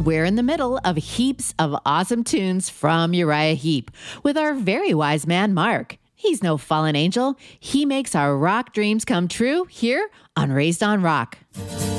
We're in the middle of heaps of awesome tunes from Uriah Heep with our very wise man, Mark. He's no fallen angel. He makes our rock dreams come true here on Raised on Rock.